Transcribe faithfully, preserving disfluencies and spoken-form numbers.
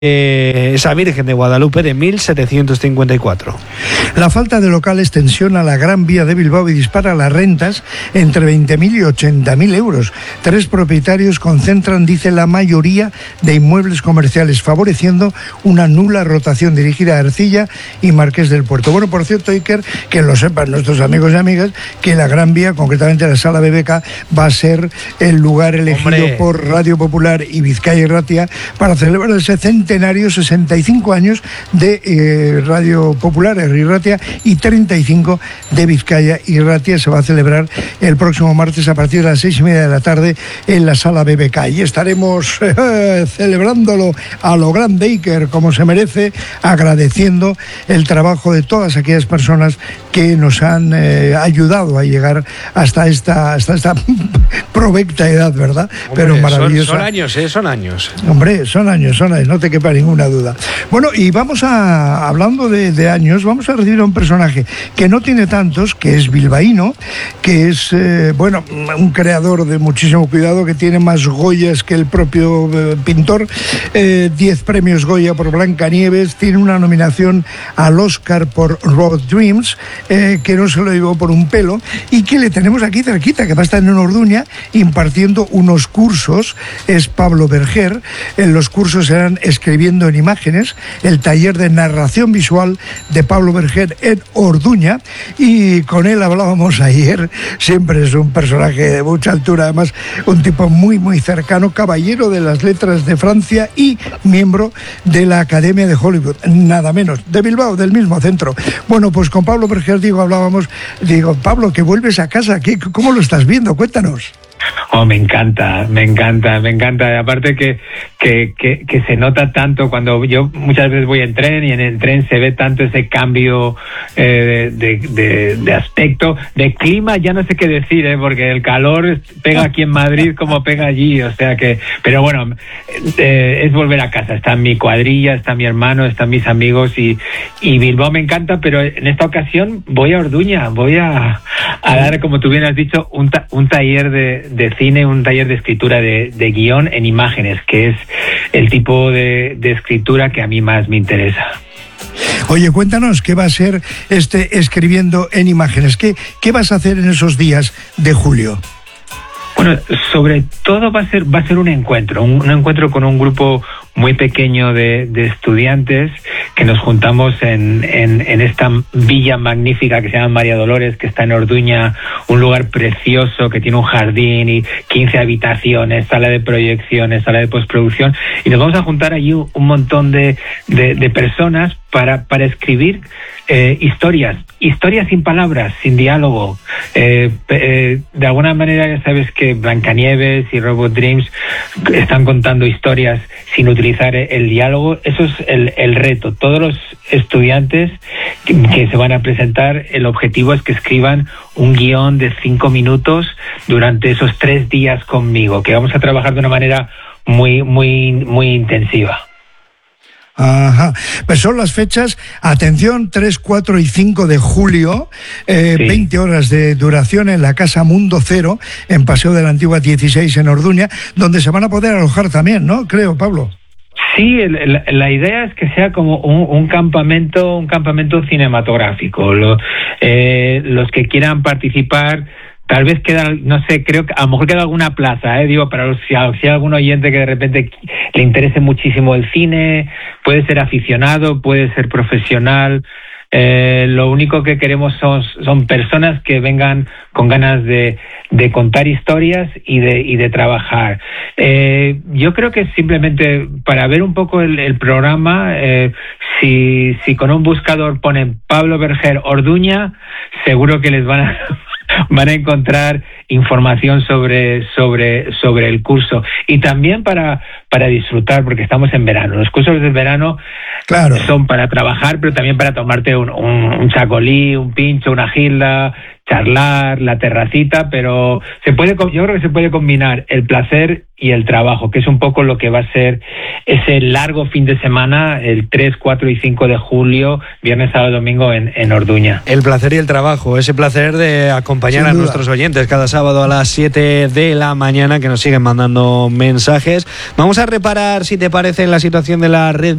Eh, esa Virgen de Guadalupe de mil setecientos cincuenta y cuatro. La falta de locales tensiona la Gran Vía de Bilbao y dispara las rentas entre veinte mil y ochenta mil euros. Tres propietarios concentran, dice, la mayoría de inmuebles comerciales, favoreciendo una nula rotación dirigida a Ercilla y Marqués del Puerto. Bueno, por cierto, Iker, que lo sepan nuestros amigos y amigas, que la Gran Vía, concretamente la Sala B B K, va a ser el lugar elegido Hombre. por Radio Popular y Vizcaya Irratia para celebrar ese centenario sesenta y cinco años de eh, Radio Popular Irratia y treinta y cinco de Vizcaya Irratia. Se va a celebrar el próximo martes a partir de las seis y media de la tarde en la Sala B B K y estaremos eh, celebrándolo a lo grande, Iker, como se merece, agradeciendo el trabajo de todas aquellas personas que nos han eh, ayudado a llegar hasta esta hasta esta provecta edad, ¿verdad? Hombre, pero maravillosa. Son, son años, ¿eh? Son años. Hombre, son años, son años, no te quepa ninguna duda. Bueno, y vamos a, hablando de, de años, vamos a recibir a un personaje que no tiene tantos, que es bilbaíno, que es, eh, bueno, un creador de muchísimo cuidado, que tiene más Goyas que el propio eh, pintor, eh, diez premios Goya por Blancanieves, tiene una nominación al Oscar por Road Dreams, eh, que no se lo llevó por un pelo, y que le tenemos aquí cerquita, que va a estar en Orduña impartiendo unos cursos. Es Pablo Berger. En los cursos serán escribiendo en imágenes, el taller de narración visual de Pablo Berger en Orduña, y con él hablábamos ayer. Siempre es un personaje de mucha altura, además un tipo muy muy cercano, caballero de las letras de Francia y miembro de la Academia de Hollywood, nada menos, de Bilbao, del mismo centro. Bueno, pues con Pablo Berger, digo, hablábamos, digo, Pablo, que vuelves a casa, ¿qué, ¿cómo lo estás viendo? Cuéntanos. Oh, me encanta, me encanta, me encanta. Aparte que, que, que, que se nota tanto cuando yo muchas veces voy en tren y en el tren se ve tanto ese cambio eh, de, de, de aspecto, de clima, ya no sé qué decir, ¿eh? Porque el calor pega aquí en Madrid como pega allí, o sea que, pero bueno, eh, es volver a casa. Está mi cuadrilla, está mi hermano, están mis amigos y, y Bilbao me encanta, pero en esta ocasión voy a Orduña, voy a, a dar, como tú bien has dicho, un, ta, un taller de de cine, un taller de escritura de, de guión en imágenes, que es el tipo de, de escritura que a mí más me interesa. Oye, cuéntanos, ¿qué va a ser este escribiendo en imágenes? ¿Qué, qué vas a hacer en esos días de julio? Bueno, sobre todo va a ser va a ser un encuentro, un, un encuentro con un grupo muy pequeño de, de estudiantes que nos juntamos en, en, en esta villa magnífica que se llama María Dolores, que está en Orduña, un lugar precioso que tiene un jardín y quince habitaciones, sala de proyecciones, sala de postproducción, y nos vamos a juntar allí un, un montón de, de, de personas para, para escribir eh, historias, historias sin palabras, sin diálogo. Eh, eh, de alguna manera ya sabes que Blancanieves y Robot Dreams están contando historias sin utilizar el diálogo. Eso es el, el reto. Todos los estudiantes que, que se van a presentar, el objetivo es que escriban un guión de cinco minutos durante esos tres días conmigo, que vamos a trabajar de una manera muy, muy, muy intensiva. Ajá, pues son las fechas, atención, tres, cuatro y cinco de julio, eh, sí. veinte horas de duración en la Casa Mundo Cero, en Paseo de la Antigua dieciséis en Orduña, donde se van a poder alojar también, ¿no? Creo, Pablo. Sí, la, la idea es que sea como un, un campamento, un campamento cinematográfico. Lo, eh, los que quieran participar, tal vez queda, no sé, creo que a lo mejor queda alguna plaza, ¿eh? Digo, para los, si, si hay algún oyente que de repente le interese muchísimo el cine, puede ser aficionado, puede ser profesional. Eh, lo único que queremos son, son personas que vengan con ganas de, de contar historias y de, y de trabajar. Eh, yo creo que simplemente para ver un poco el, el programa, eh, si, si con un buscador ponen Pablo Berger Orduña, seguro que les van a... van a encontrar información sobre sobre sobre el curso, y también para para disfrutar, porque estamos en verano. Los cursos de verano, claro, son para trabajar, pero también para tomarte un, un, un chacolí, un pincho, una gilda, charlar, la terracita, pero se puede, yo creo que se puede combinar el placer y el trabajo, que es un poco lo que va a ser ese largo fin de semana, el tres, cuatro y cinco de julio, viernes, sábado, domingo en, en Orduña. El placer y el trabajo, ese placer de acompañar a nuestros oyentes cada sábado a las siete de la mañana, que nos siguen mandando mensajes. Vamos a reparar, si te parece, en la situación de la red